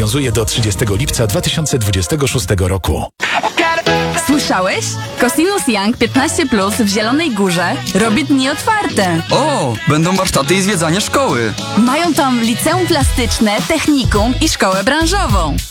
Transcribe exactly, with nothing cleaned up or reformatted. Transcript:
obowiązuje do trzydziestego lipca dwa tysiące dwudziestego szóstego roku. Słyszałeś? Cosinus Young piętnaście plus w Zielonej Górze robi dni otwarte. O, będą warsztaty i zwiedzanie szkoły. Mają tam liceum plastyczne, technikum i szkołę branżową.